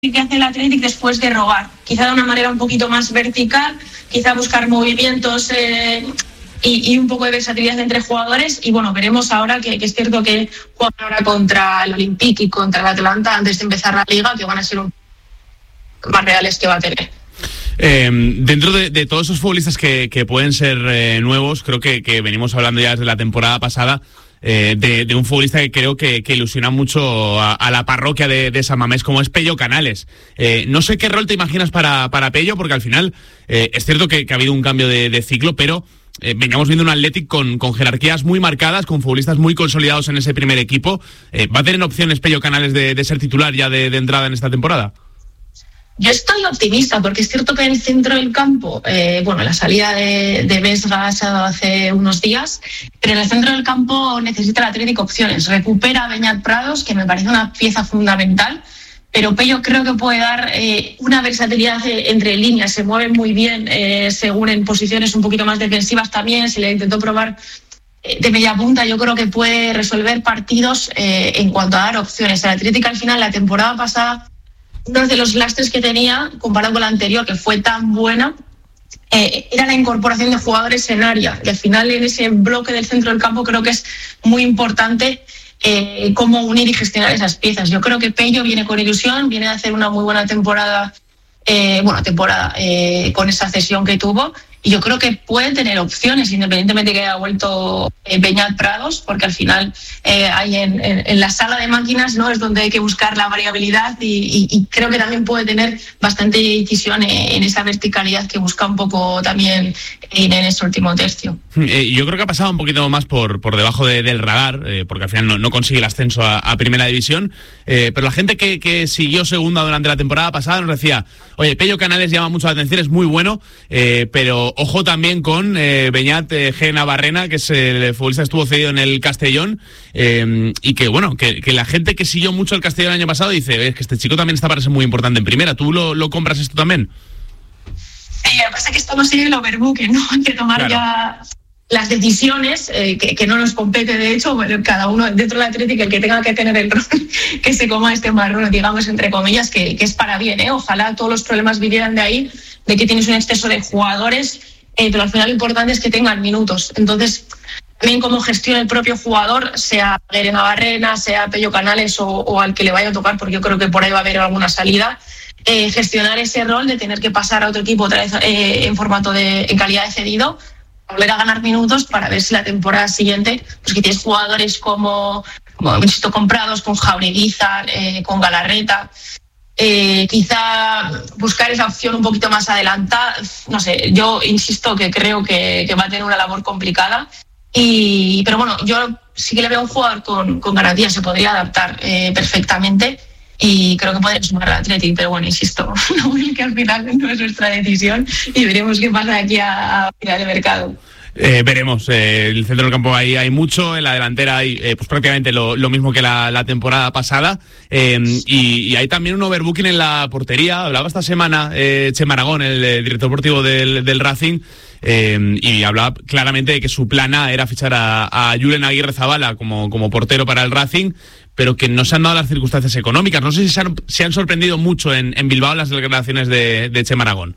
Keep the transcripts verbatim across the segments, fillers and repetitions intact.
que hace el Athletic después de robar, quizá de una manera un poquito más vertical, quizá buscar movimientos eh, y, y un poco de versatilidad entre jugadores. Y bueno, veremos ahora que, que es cierto que juegan ahora contra el Olympique y contra el Atlanta antes de empezar la liga, que van a ser un más reales que va a tener. Eh, dentro de, de todos esos futbolistas que, que pueden ser eh, nuevos, creo que, que venimos hablando ya desde la temporada pasada eh, de, de un futbolista que creo que, que ilusiona mucho a, a la parroquia de, de San Mamés, como es Pello Canales. Eh, no sé qué rol te imaginas para, para Pello, porque al final eh, es cierto que, que ha habido un cambio de, de ciclo, pero eh, veníamos viendo un Athletic con, con jerarquías muy marcadas, con futbolistas muy consolidados en ese primer equipo. Eh, ¿Va a tener opciones Pello Canales de, de ser titular ya de, de entrada en esta temporada? Yo estoy optimista porque es cierto que en el centro del campo, eh, bueno, la salida de, de Vesga ha sido hace unos días, pero en el centro del campo necesita el Atlético opciones. Recupera a Beñat Prados, que me parece una pieza fundamental, pero Pello creo que puede dar eh, una versatilidad entre líneas, se mueve muy bien eh, según en posiciones un poquito más defensivas también, se le intentó probar eh, de media punta, yo creo que puede resolver partidos eh, en cuanto a dar opciones. El Atlético al final, la temporada pasada, uno de los lastres que tenía, comparado con la anterior, que fue tan buena, eh, era la incorporación de jugadores en área. Y al final, en ese bloque del centro del campo, creo que es muy importante eh, cómo unir y gestionar esas piezas. Yo creo que Pello viene con ilusión, viene a hacer una muy buena temporada, eh, bueno, temporada eh, con esa cesión que tuvo. Y yo creo que puede tener opciones, independientemente de que haya vuelto eh, Beñat Prados, porque al final eh, hay en, en, en la sala de máquinas, ¿no?, es donde hay que buscar la variabilidad y, y, y creo que también puede tener bastante decisión en, en esa verticalidad que busca un poco también en, en ese último tercio. Eh, yo creo que ha pasado un poquito más por, por debajo de, del radar, eh, porque al final no, no consigue el ascenso a, a Primera División, eh, pero la gente que, que siguió segunda durante la temporada pasada nos decía, oye, Pello Canales llama mucho la atención, es muy bueno, eh, pero ojo también con eh, Beñat eh, G. Navarrena, que es el futbolista que estuvo cedido en el Castellón, eh, y que bueno, que, que la gente que siguió mucho el Castellón el año pasado dice, es que este chico también está para ser muy importante en primera. ¿Tú lo, lo compras esto también? Eh, lo que pasa es que esto no sigue el overbooking, ¿no? Hay que tomar claro. ya las decisiones eh, que, que no nos compete, de hecho, bueno, cada uno dentro del Atlético, el que tenga que tener el rol, que se coma este marrón, digamos, entre comillas, que, que es para bien, ¿eh? Ojalá todos los problemas vinieran de ahí, de que tienes un exceso de jugadores, eh, pero al final lo importante es que tengan minutos. Entonces, también cómo gestiona el propio jugador, sea Guere Navarrena, sea Pello Canales o, o al que le vaya a tocar, porque yo creo que por ahí va a haber alguna salida, eh, gestionar ese rol de tener que pasar a otro equipo otra vez eh, en formato de en calidad de cedido, volver a ganar minutos para ver si la temporada siguiente, pues que tienes jugadores como, como insisto, comprados, con Jaureguizar, eh, con Galarreta, eh, quizá buscar esa opción un poquito más adelantada. No sé, yo insisto que creo que, que va a tener una labor complicada, y, pero bueno, yo sí que le veo a un jugador con, con garantía, se podría adaptar eh, perfectamente. Y creo que podría sumar al Athletic, pero bueno, insisto, que al final no es nuestra decisión y veremos qué pasa aquí a, a final de mercado. Eh, veremos, eh, el centro del campo ahí hay mucho, en la delantera hay eh, pues prácticamente lo, lo mismo que la, la temporada pasada, eh, y, y hay también un overbooking en la portería. Hablaba esta semana eh, Chema Aragón, el, el director deportivo del, del Racing, eh, y hablaba claramente de que su plan A era fichar a, a Julen Aguirre Zabala como, como portero para el Racing, pero que no se han dado las circunstancias económicas. No sé si se han, se han sorprendido mucho en, en Bilbao las declaraciones de, de Chema Aragón.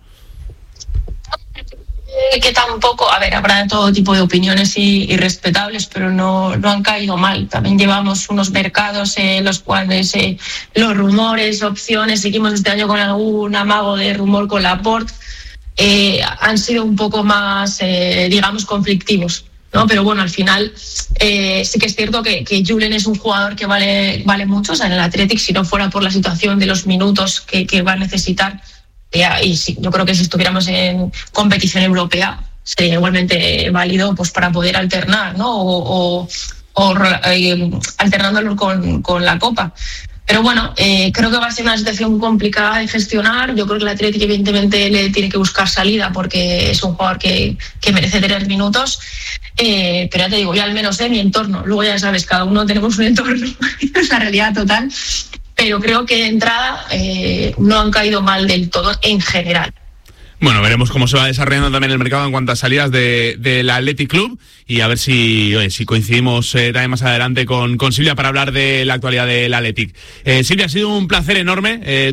Que tampoco, a ver, habrá todo tipo de opiniones y, y respetables, pero no, no han caído mal. También llevamos unos mercados en eh, los cuales eh, los rumores, opciones, seguimos este año con algún amago de rumor con Laporte, eh, han sido un poco más, eh, digamos, conflictivos, ¿no? Pero bueno, al final eh, sí que es cierto que, que Julen es un jugador que vale, vale mucho. O sea, en el Athletic, si no fuera por la situación de los minutos que, que va a necesitar, y sí, yo creo que si estuviéramos en competición europea sería igualmente válido, pues para poder alternar, ¿no? O, o, o eh, alternándolo con, con la Copa. Pero bueno, eh, creo que va a ser una situación complicada de gestionar. Yo creo que el Atlético evidentemente le tiene que buscar salida porque es un jugador que, que merece tener minutos. Eh, pero ya te digo, yo al menos de mi entorno, luego ya sabes, cada uno tenemos un entorno, es la realidad total. Pero creo que de entrada eh, no han caído mal del todo en general. Bueno, veremos cómo se va desarrollando también el mercado en cuanto a salidas de, del Athletic Club, y a ver si, oye, si coincidimos eh, también más adelante con, con Silvia para hablar de la actualidad del Athletic. Eh, Silvia, ha sido un placer enorme eh,